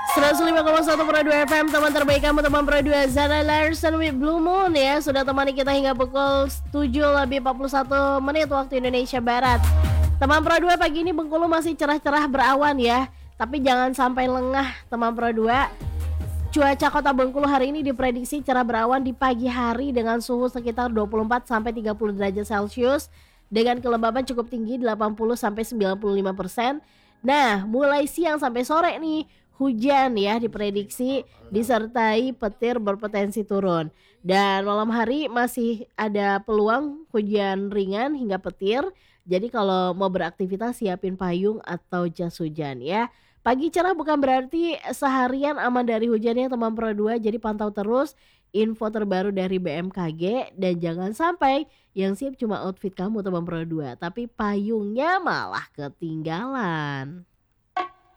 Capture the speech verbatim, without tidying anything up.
seratus lima koma satu Pro dua F M, teman terbaik kamu, teman Pro dua. Zara Larson with Blue Moon ya, sudah temani kita hingga pukul tujuh lebih empat puluh satu menit waktu Indonesia Barat. Teman Pro dua, pagi ini Bengkulu masih cerah-cerah berawan ya, tapi jangan sampai lengah teman Pro dua. Cuaca kota Bengkulu hari ini diprediksi cerah berawan di pagi hari dengan suhu sekitar dua puluh empat sampai tiga puluh derajat Celcius dengan kelembaban cukup tinggi delapan puluh sampai sembilan puluh lima persen. Nah, mulai siang sampai sore nih hujan ya diprediksi disertai petir berpotensi turun. Dan malam hari masih ada peluang hujan ringan hingga petir. Jadi kalau mau beraktivitas siapin payung atau jas hujan ya. Pagi cerah bukan berarti seharian aman dari hujannya teman Pro dua. Jadi pantau terus info terbaru dari B M K G. Dan jangan sampai yang siap cuma outfit kamu teman Pro dua, tapi payungnya malah ketinggalan.